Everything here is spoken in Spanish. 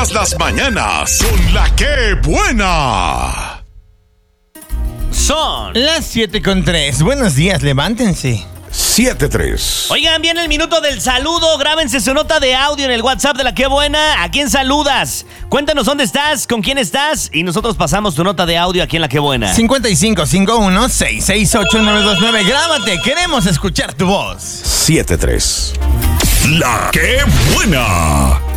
Todas las mañanas con La Que Buena. Son las 7:03. Buenos días, levántense. 7-3. Oigan, viene el minuto del saludo. Grábense su nota de audio en el WhatsApp de La Que Buena. ¿A quién saludas? Cuéntanos dónde estás, con quién estás y nosotros pasamos tu nota de audio aquí en La Que Buena. 5551-668-929. Grábate, queremos escuchar tu voz. 7-3. La Que Buena.